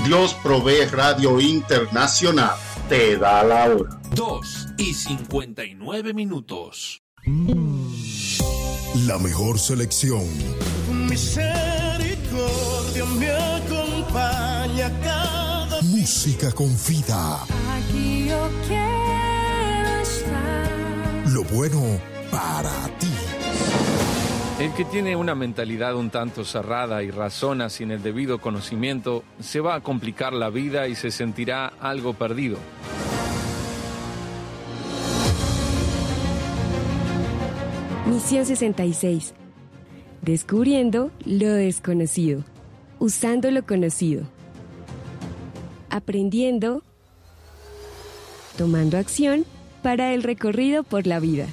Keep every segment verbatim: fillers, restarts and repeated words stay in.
Dios Provee Radio Internacional te da la hora. Dos y cincuenta y nueve minutos. La mejor selección. Misericordia me acompaña cada día. Música con vida. Aquí yo quiero estar. Lo bueno para ti. El que tiene una mentalidad un tanto cerrada y razona sin el debido conocimiento, se va a complicar la vida y se sentirá algo perdido. Misión sesenta y seis. Descubriendo lo desconocido, usando lo conocido, aprendiendo, tomando acción para el recorrido por la vida.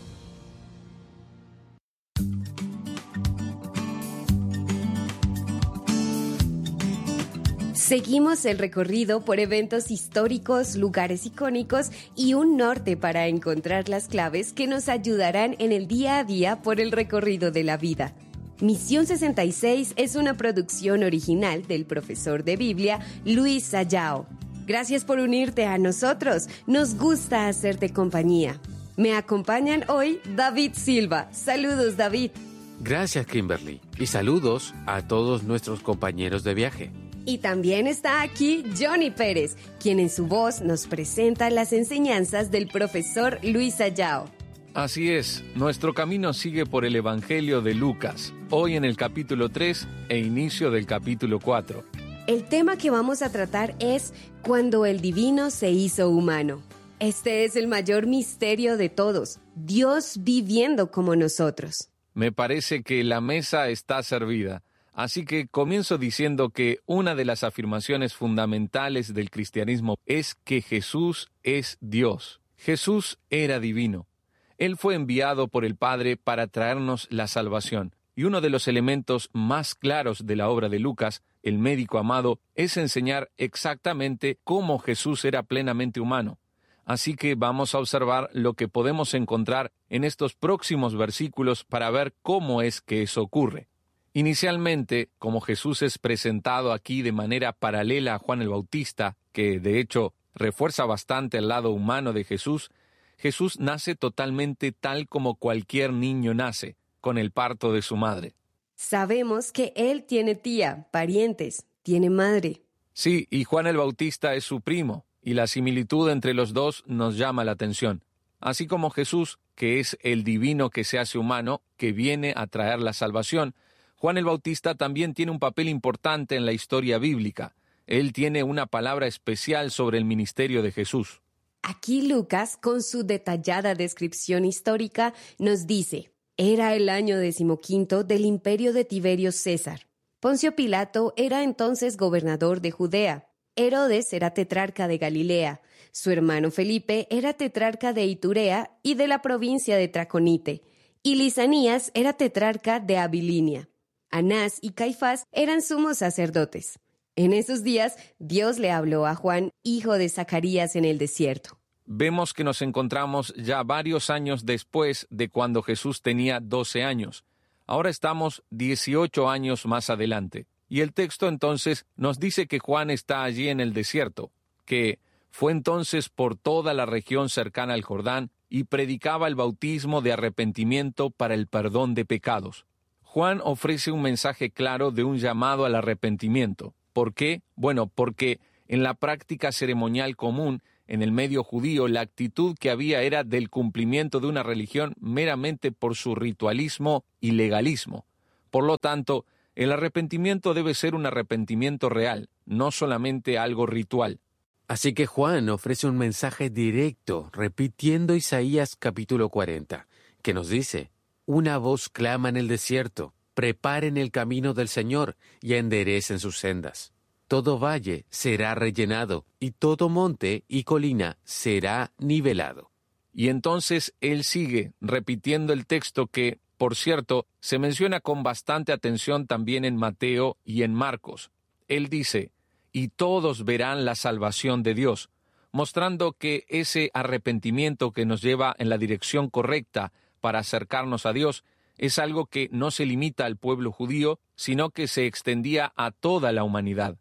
Seguimos el recorrido por eventos históricos, lugares icónicos y un norte para encontrar las claves que nos ayudarán en el día a día por el recorrido de la vida. Misión sesenta y seis es una producción original del profesor de Biblia Luis Sayao. Gracias por unirte a nosotros. Nos gusta hacerte compañía. Me acompañan hoy David Silva. Saludos, David. Gracias, Kimberly. Y saludos a todos nuestros compañeros de viaje. Y también está aquí Johnny Pérez, quien en su voz nos presenta las enseñanzas del profesor Luis Sayao. Así es, nuestro camino sigue por el Evangelio de Lucas, hoy en el capítulo tres e inicio del capítulo cuatro. El tema que vamos a tratar es cuando el divino se hizo humano. Este es el mayor misterio de todos, Dios viviendo como nosotros. Me parece que la mesa está servida. Así que comienzo diciendo que una de las afirmaciones fundamentales del cristianismo es que Jesús es Dios. Jesús era divino. Él fue enviado por el Padre para traernos la salvación. Y uno de los elementos más claros de la obra de Lucas, el médico amado, es enseñar exactamente cómo Jesús era plenamente humano. Así que vamos a observar lo que podemos encontrar en estos próximos versículos para ver cómo es que eso ocurre. Inicialmente, como Jesús es presentado aquí de manera paralela a Juan el Bautista, que de hecho refuerza bastante el lado humano de Jesús, Jesús nace totalmente tal como cualquier niño nace, con el parto de su madre. Sabemos que él tiene tía, parientes, tiene madre. Sí, y Juan el Bautista es su primo, y la similitud entre los dos nos llama la atención. Así como Jesús, que es el divino que se hace humano, que viene a traer la salvación, Juan el Bautista también tiene un papel importante en la historia bíblica. Él tiene una palabra especial sobre el ministerio de Jesús. Aquí Lucas, con su detallada descripción histórica, nos dice: era el año decimoquinto del imperio de Tiberio César. Poncio Pilato era entonces gobernador de Judea. Herodes era tetrarca de Galilea. Su hermano Felipe era tetrarca de Iturea y de la provincia de Traconite. Y Lisanías era tetrarca de Abilinia. Anás y Caifás eran sumos sacerdotes. En esos días, Dios le habló a Juan, hijo de Zacarías, en el desierto. Vemos que nos encontramos ya varios años después de cuando Jesús tenía doce años. Ahora estamos dieciocho años más adelante. Y el texto entonces nos dice que Juan está allí en el desierto, que fue entonces por toda la región cercana al Jordán y predicaba el bautismo de arrepentimiento para el perdón de pecados. Juan ofrece un mensaje claro de un llamado al arrepentimiento. ¿Por qué? Bueno, porque en la práctica ceremonial común, en el medio judío, la actitud que había era del cumplimiento de una religión meramente por su ritualismo y legalismo. Por lo tanto, el arrepentimiento debe ser un arrepentimiento real, no solamente algo ritual. Así que Juan ofrece un mensaje directo, repitiendo Isaías capítulo cuarenta, que nos dice: una voz clama en el desierto, preparen el camino del Señor y enderecen sus sendas. Todo valle será rellenado, y todo monte y colina será nivelado. Y entonces él sigue repitiendo el texto que, por cierto, se menciona con bastante atención también en Mateo y en Marcos. Él dice: y todos verán la salvación de Dios, mostrando que ese arrepentimiento que nos lleva en la dirección correcta para acercarnos a Dios es algo que no se limita al pueblo judío, sino que se extendía a toda la humanidad.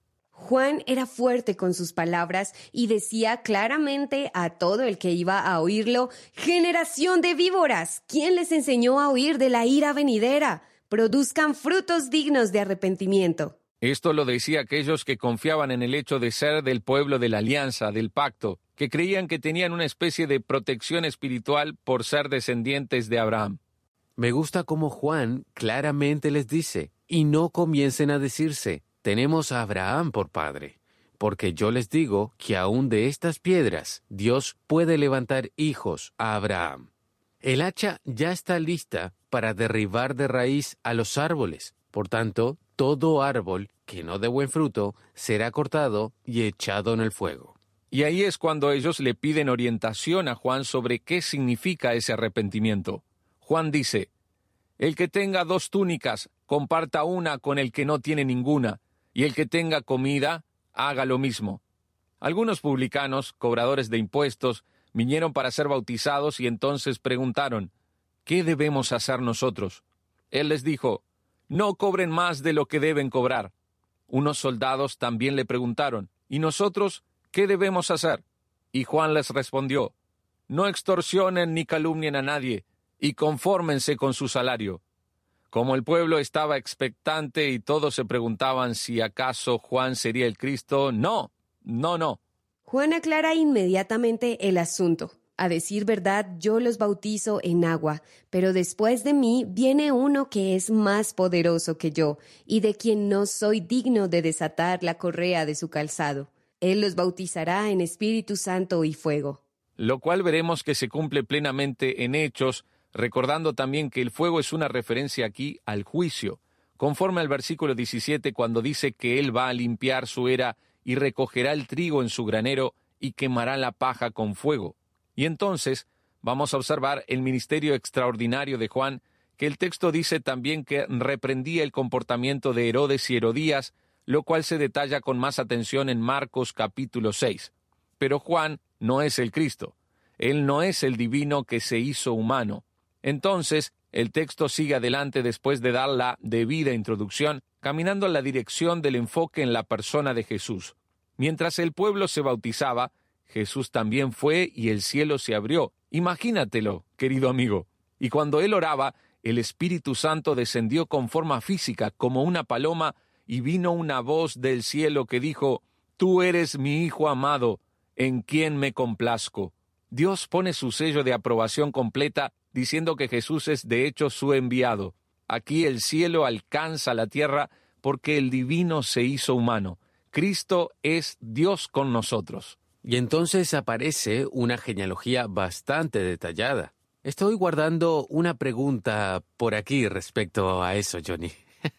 Juan era fuerte con sus palabras y decía claramente a todo el que iba a oírlo: «Generación de víboras, ¿quién les enseñó a huir de la ira venidera? Produzcan frutos dignos de arrepentimiento». Esto lo decía aquellos que confiaban en el hecho de ser del pueblo de la alianza, del pacto, que creían que tenían una especie de protección espiritual por ser descendientes de Abraham. Me gusta cómo Juan claramente les dice, y no comiencen a decirse, tenemos a Abraham por padre, porque yo les digo que aún de estas piedras Dios puede levantar hijos a Abraham. El hacha ya está lista para derribar de raíz a los árboles, por tanto, todo árbol que no dé buen fruto será cortado y echado en el fuego. Y ahí es cuando ellos le piden orientación a Juan sobre qué significa ese arrepentimiento. Juan dice: «El que tenga dos túnicas, comparta una con el que no tiene ninguna, y el que tenga comida, haga lo mismo». Algunos publicanos, cobradores de impuestos, vinieron para ser bautizados y entonces preguntaron: «¿Qué debemos hacer nosotros?». Él les dijo: «No cobren más de lo que deben cobrar». Unos soldados también le preguntaron: «¿Y nosotros qué debemos hacer?». Y Juan les respondió: «No extorsionen ni calumnien a nadie, y confórmense con su salario». Como el pueblo estaba expectante y todos se preguntaban si acaso Juan sería el Cristo, no, no, no. Juan aclara inmediatamente el asunto. A decir verdad, yo los bautizo en agua, pero después de mí viene uno que es más poderoso que yo, y de quien no soy digno de desatar la correa de su calzado. Él los bautizará en Espíritu Santo y fuego. Lo cual veremos que se cumple plenamente en Hechos, recordando también que el fuego es una referencia aquí al juicio, conforme al versículo diecisiete, cuando dice que Él va a limpiar su era y recogerá el trigo en su granero y quemará la paja con fuego. Y entonces vamos a observar el ministerio extraordinario de Juan, que el texto dice también que reprendía el comportamiento de Herodes y Herodías, lo cual se detalla con más atención en Marcos capítulo seis. Pero Juan no es el Cristo. Él no es el divino que se hizo humano. Entonces, el texto sigue adelante después de dar la debida introducción, caminando en la dirección del enfoque en la persona de Jesús. Mientras el pueblo se bautizaba, Jesús también fue y el cielo se abrió. Imagínatelo, querido amigo. Y cuando él oraba, el Espíritu Santo descendió con forma física, como una paloma, y vino una voz del cielo que dijo: «Tú eres mi Hijo amado, en quien me complazco». Dios pone su sello de aprobación completa, diciendo que Jesús es de hecho su enviado. Aquí el cielo alcanza la tierra porque el divino se hizo humano. Cristo es Dios con nosotros. Y entonces aparece una genealogía bastante detallada. Estoy guardando una pregunta por aquí respecto a eso, Johnny.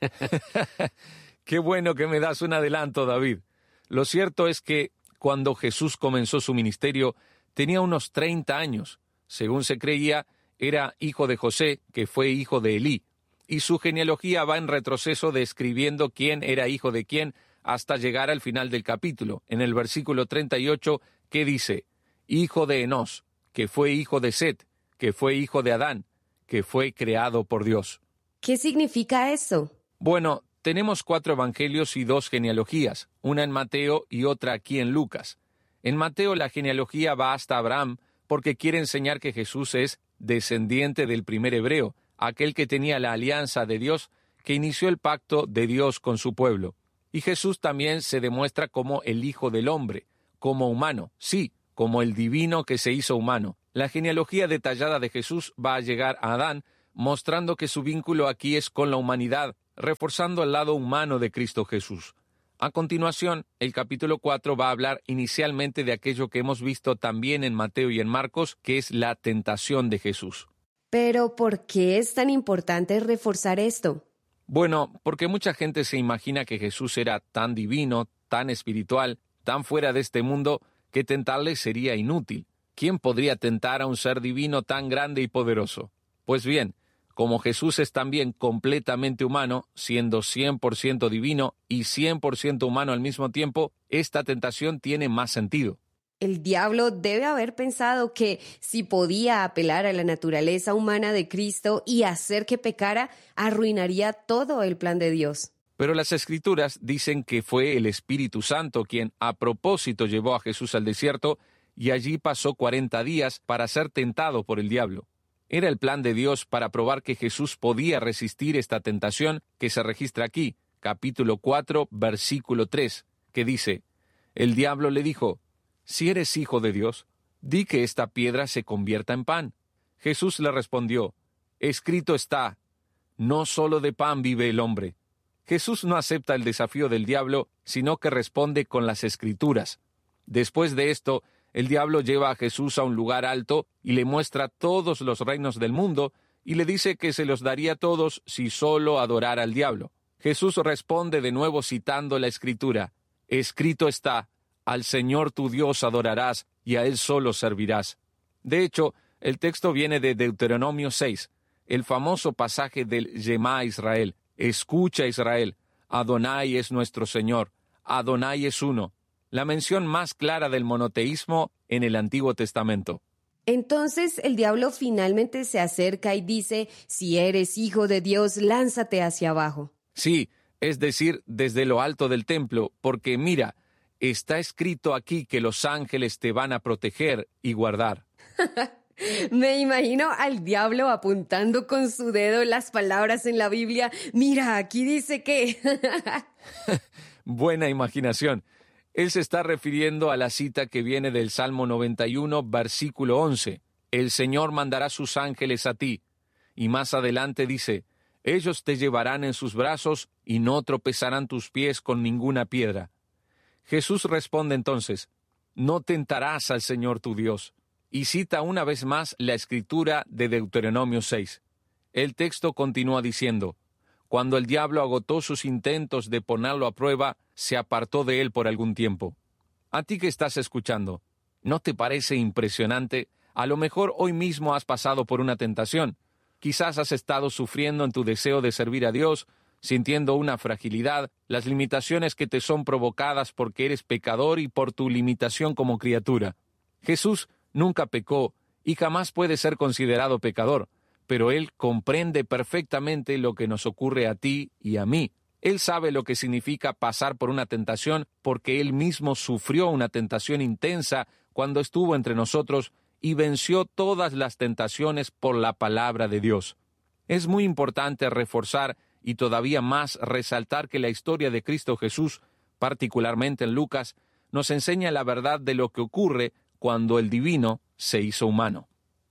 Qué bueno que me das un adelanto, David. Lo cierto es que cuando Jesús comenzó su ministerio, tenía unos treinta años. Según se creía, era hijo de José, que fue hijo de Elí. Y su genealogía va en retroceso describiendo quién era hijo de quién, hasta llegar al final del capítulo, en el versículo treinta y ocho, que dice: hijo de Enós, que fue hijo de Set, que fue hijo de Adán, que fue creado por Dios. ¿Qué significa eso? Bueno, tenemos cuatro evangelios y dos genealogías, una en Mateo y otra aquí en Lucas. En Mateo la genealogía va hasta Abraham, porque quiere enseñar que Jesús es descendiente del primer hebreo, aquel que tenía la alianza de Dios, que inició el pacto de Dios con su pueblo. Y Jesús también se demuestra como el Hijo del Hombre, como humano, sí, como el divino que se hizo humano. La genealogía detallada de Jesús va a llegar a Adán, mostrando que su vínculo aquí es con la humanidad, reforzando el lado humano de Cristo Jesús. A continuación, el capítulo cuatro va a hablar inicialmente de aquello que hemos visto también en Mateo y en Marcos, que es la tentación de Jesús. Pero, ¿por qué es tan importante reforzar esto? Bueno, porque mucha gente se imagina que Jesús era tan divino, tan espiritual, tan fuera de este mundo, que tentarle sería inútil. ¿Quién podría tentar a un ser divino tan grande y poderoso? Pues bien, como Jesús es también completamente humano, siendo cien por ciento divino y cien por ciento humano al mismo tiempo, esta tentación tiene más sentido. El diablo debe haber pensado que si podía apelar a la naturaleza humana de Cristo y hacer que pecara, arruinaría todo el plan de Dios. Pero las Escrituras dicen que fue el Espíritu Santo quien a propósito llevó a Jesús al desierto y allí pasó cuarenta días para ser tentado por el diablo. Era el plan de Dios para probar que Jesús podía resistir esta tentación que se registra aquí, capítulo cuatro, versículo tres, que dice: el diablo le dijo: si eres hijo de Dios, di que esta piedra se convierta en pan. Jesús le respondió: escrito está, no solo de pan vive el hombre. Jesús no acepta el desafío del diablo, sino que responde con las Escrituras. Después de esto, el diablo lleva a Jesús a un lugar alto y le muestra todos los reinos del mundo y le dice que se los daría a todos si solo adorara al diablo. Jesús responde de nuevo citando la Escritura: escrito está, al Señor tu Dios adorarás y a Él solo servirás. De hecho, el texto viene de Deuteronomio seis, el famoso pasaje del Shema Israel. Escucha Israel, Adonai es nuestro Señor, Adonai es uno. La mención más clara del monoteísmo en el Antiguo Testamento. Entonces el diablo finalmente se acerca y dice: si eres hijo de Dios, lánzate hacia abajo. Sí, es decir, desde lo alto del templo, porque mira, está escrito aquí que los ángeles te van a proteger y guardar. Me imagino al diablo apuntando con su dedo las palabras en la Biblia. Mira, aquí dice que... Buena imaginación. Él se está refiriendo a la cita que viene del Salmo noventa y uno, versículo once. El Señor mandará sus ángeles a ti. Y más adelante dice: ellos te llevarán en sus brazos y no tropezarán tus pies con ninguna piedra. Jesús responde entonces: no tentarás al Señor tu Dios. Y cita una vez más la Escritura de Deuteronomio seis. El texto continúa diciendo: cuando el diablo agotó sus intentos de ponerlo a prueba, se apartó de él por algún tiempo. A ti que estás escuchando, ¿no te parece impresionante? A lo mejor hoy mismo has pasado por una tentación. Quizás has estado sufriendo en tu deseo de servir a Dios, sintiendo una fragilidad, las limitaciones que te son provocadas porque eres pecador y por tu limitación como criatura. Jesús nunca pecó y jamás puede ser considerado pecador, pero Él comprende perfectamente lo que nos ocurre a ti y a mí. Él sabe lo que significa pasar por una tentación porque Él mismo sufrió una tentación intensa cuando estuvo entre nosotros y venció todas las tentaciones por la palabra de Dios. Es muy importante reforzar y todavía más resaltar que la historia de Cristo Jesús, particularmente en Lucas, nos enseña la verdad de lo que ocurre cuando el divino se hizo humano.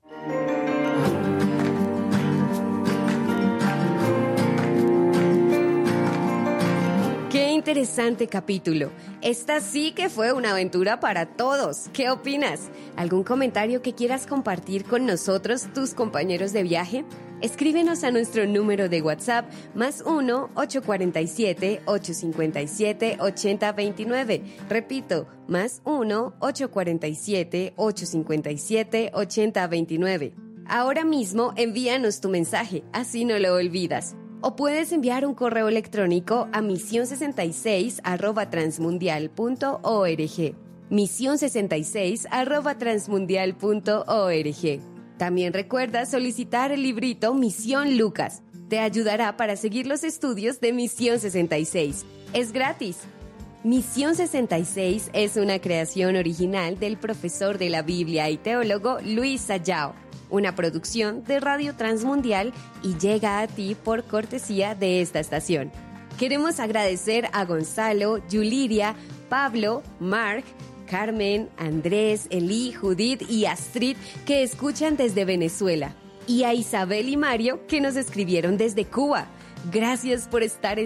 ¡Qué interesante capítulo! Esta sí que fue una aventura para todos. ¿Qué opinas? ¿Algún comentario que quieras compartir con nosotros, tus compañeros de viaje? Escríbenos a nuestro número de WhatsApp más uno, ocho cuatro siete, ocho cinco siete, ocho cero dos nueve. Repito, más uno, ocho cuatro siete, ocho cinco siete, ocho cero dos nueve. Ahora mismo envíanos tu mensaje, así no lo olvidas. O puedes enviar un correo electrónico a misión sesenta y seis arroba transmundial punto org. misión sesenta y seis arroba transmundial punto org. También recuerda solicitar el librito Misión Lucas. Te ayudará para seguir los estudios de Misión sesenta y seis. Es gratis. Misión sesenta y seis es una creación original del profesor de la Biblia y teólogo Luis Sayao, una producción de Radio Transmundial y llega a ti por cortesía de esta estación. Queremos agradecer a Gonzalo, Yuliria, Pablo, Mark, Carmen, Andrés, Elí, Judith y Astrid que escuchan desde Venezuela, y a Isabel y Mario que nos escribieron desde Cuba. Gracias por estar en